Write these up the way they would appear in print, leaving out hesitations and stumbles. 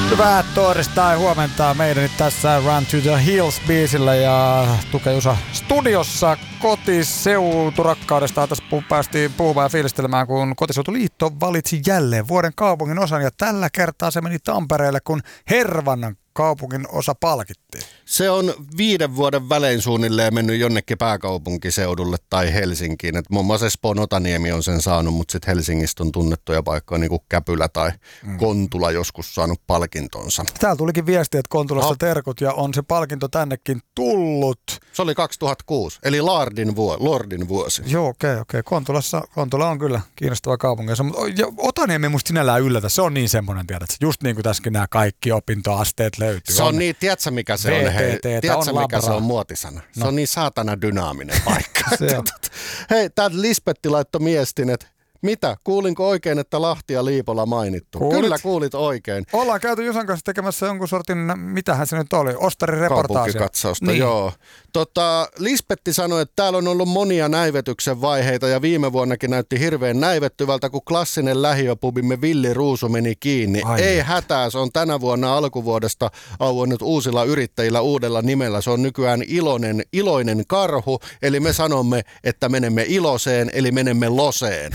Hyvää torstai huomenta meidän nyt tässä Run to the Hills-biisillä ja Tuke Jusa studiossa kotiseuturakkaudesta. Tässä päästiin puhumaan ja fiilistelemään, kun Kotiseutuliitto valitsi jälleen vuoden kaupungin osan ja tällä kertaa se meni Tampereelle, kun Hervannan kaupungin osa palkittiin. Se on 5 vuoden välein suunnilleen mennyt jonnekin pääkaupunkiseudulle tai Helsinkiin. Et muun muassa Espoon Otaniemi on sen saanut, mutta sitten Helsingistä on tunnettuja paikkoja niin kuin Käpylä tai Kontula joskus saanut palkintonsa. Täällä tulikin viesti, että Kontulasta terkut ja on se palkinto tännekin tullut. Se oli 2006, eli Lordin vuosi. Joo, okei. Kontula on kyllä kiinnostava kaupunki. Ja Otaniemi musta sinällään yllätä. Se on niin semmoinen, tiedät, just niin kuin tässäkin nämä kaikki opintoasteet löytyy. Se on niin, tiedätkö mikä se on? Tiedätkö mikä se on muotisana? Se on niin saatana dynaaminen paikka. Hei, täältä Lispetti laittoi miestin, että mitä? Kuulinko oikein, että Lahti ja Liipola mainittu? Kyllä kuulit oikein. Ollaan käyty Jusan kanssa tekemässä jonkun sortin, mitähän se nyt oli, ostarireportaasi. Kaupunkikatsausta, niin. Joo. Lispetti sanoi, että täällä on ollut monia näivetyksen vaiheita ja viime vuonnakin näytti hirveän näivettyvältä, kun klassinen lähiöpubimme Villi Ruusu meni kiinni. Ei hätää, se on tänä vuonna alkuvuodesta auennut uusilla yrittäjillä uudella nimellä. Se on nykyään iloinen karhu, eli me sanomme, että menemme iloseen, eli menemme loseen.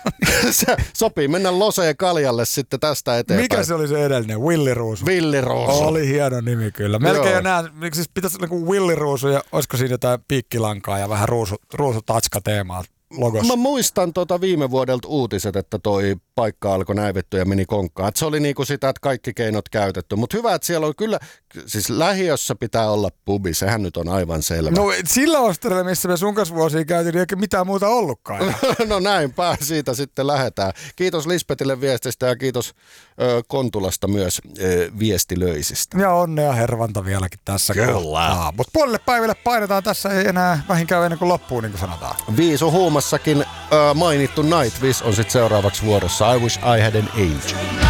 Se sopii mennä loseen kaljalle sitten tästä eteenpäin. Mikä se oli se edellinen? Willi Ruusu. Willi Ruusu. Oli hieno nimi kyllä. Melkein jo näen, siis pitäisi olla Willi Ruusu ja olisiko siinä jotain piikkilankaa ja vähän ruusutatska-teemaa logossa. Mä muistan viime vuodelta uutiset, että toi paikka alkoi näivettyä ja meni konkkaan. Se oli niinku sitä, että kaikki keinot käytetty. Mutta hyvä, että siellä on kyllä, siis lähiössä pitää olla pubi, sehän nyt on aivan selvä. No sillä ostarilla, missä me sun kanssa vuosia käytiin, niin eikä mitään muuta ollutkaan. No näinpä, siitä sitten lähdetään. Kiitos Lispetille viestistä ja kiitos Kontulasta myös viestilöisistä. Ja onnea Hervanta vieläkin tässä. Kyllä. Mutta puolelle päiville painetaan tässä, ei enää vähinkään ennen kuin loppuun, niin kuin sanotaan. Viisu Huumassakin mainittu Nightwish on sitten seuraavaksi vuorossa. I wish I had an age.